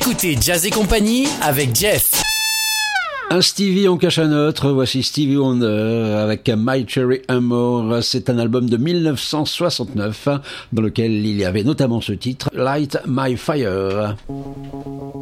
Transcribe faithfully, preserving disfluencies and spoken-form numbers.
écoutez Jazz et Compagnie avec Jeff. Un Stevie en cache un autre, voici Stevie Wonder avec My Cherry Amour. C'est un album de dix-neuf cent soixante-neuf dans lequel il y avait notamment ce titre, Light My Fire.